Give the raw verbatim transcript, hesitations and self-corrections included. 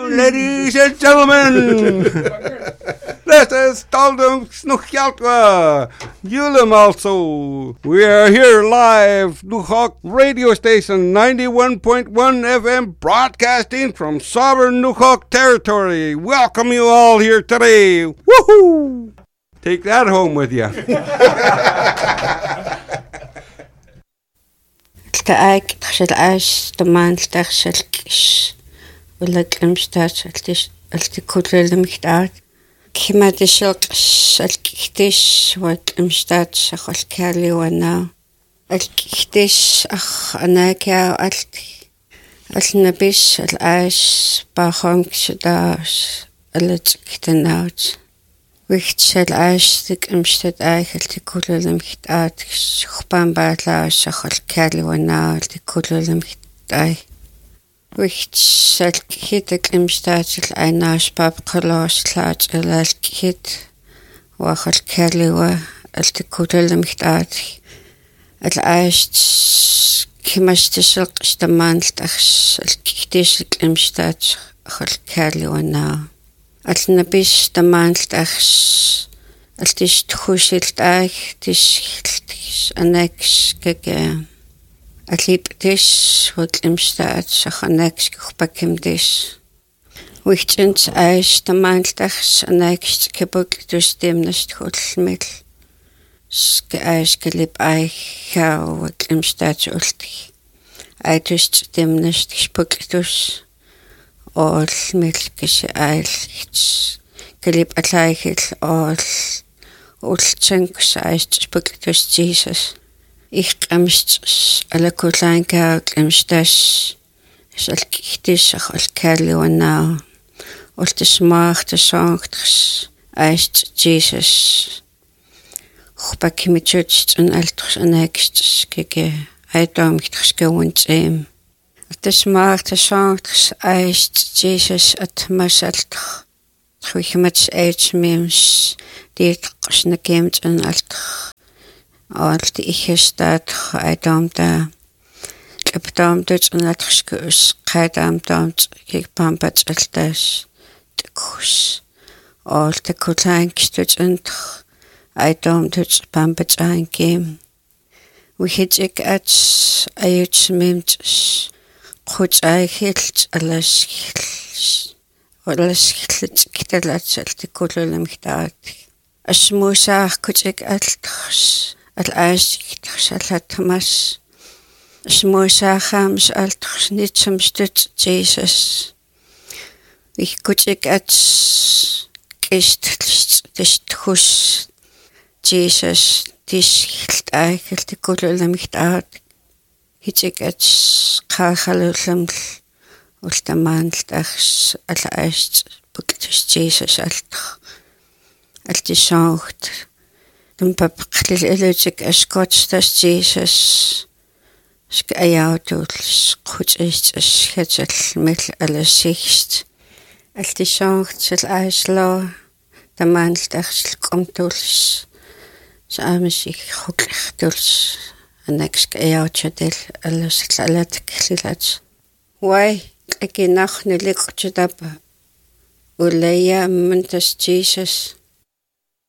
ladies and gentlemen. This is Taldum Snuchjaltwa. Julem also. We are here live, Nuhok radio station ninety-one point one F M, broadcasting from sovereign Nuhok territory. Welcome you all here today. Woohoo! Take that home with you. Taak xal as tamaan taxalkish ulak amstat altis altikulelem gitaat kimadishok alkiktish wat amstat saxalkali wana alkiktish ach anakia alt alnabis alas bahom kshdas alatkitanaut wichtsel astik amstat aihaltikulelem gitaat xpan baala saxalkali wana altikulelem gitaat wichtsel kitek amstat ainas bab qalos laat alalkit waxalkali wa altikulelem gitaat alast kimastisel qstamanlt ach alkiktisel amstat xalkali wana Alnabis tamanlt ach altis tchusilt ach tis annex gege aliptis wat imstaat sach annex gupakimdis wichtens ach tamanlt ach annex kebuktus demnast hulmil ske ach gelib ach wat imstaat ulti aitus demnast spuktus all milkis ailits gelib atlaigil all ultsanks aist spuktus Jesus ich amst alakulainka amstas salkihtis alkali wana ultis macht songs aist Jesus khupakimichut un altrs annext gege aidomchtrs gewunsem Das macht es songs eist Jesus at masalt khwichmats eits mems dit qsnakemt un alt alt ich staat aidomda kaptamdet un altskus qaidamdamt geg pampats altas tkus alt kutlankstut un aidomdet pampats angem we hit ik at eits mems Goed eigenlijk alles alles kitalaat altikulelem gitaat as moesaag goed ik alters al aastig salatmas as moesaag hams alters niet samstut Jesus ik goed ik at kist dit hus Jesus dis gilt eigenlijk altikulelem gitaat Hitzig at qaxalullam ultamant ach alaast buktus Jesus alt altisaugt dum papqlil elutik askotstas Jesus sk ayautuls qutsist aschatsal mil alasixt altisaugt sel aislo tamant ach komtuls saamisik khuktuls Next ayauchatil alas alatik silats. Why akinach nilikchadapa ulaya mantas Jesus